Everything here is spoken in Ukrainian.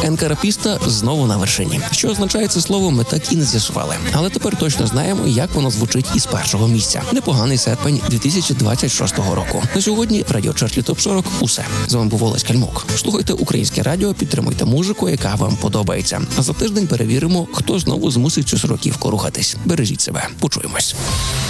Енкарапіста знову на вершині. Що означає це слово, ми так і не з'ясували. Але тепер точно знаємо, як воно звучить із першого місця. Непоганий серпень 2026 року. На сьогодні в радіочарті ТОП-40 усе. З вами був Олесь Кальмук. Слухайте українське радіо, підтримуйте музику, яка вам подобається. А за тиждень перевіримо, хто знову змусить цю сороківку рухатись. Бережіть себе. Почуємось.